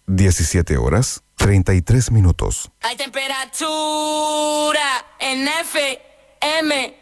17 horas, 33 minutos. Hay temperatura en FM.